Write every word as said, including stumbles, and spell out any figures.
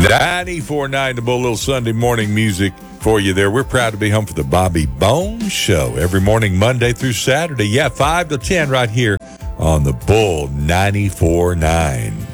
ninety-four point nine, the Bull, little Sunday morning music for you there. We're proud to be home for the Bobby Bones Show every morning, Monday through Saturday. Yeah, five to ten right here on the Bull ninety-four point nine.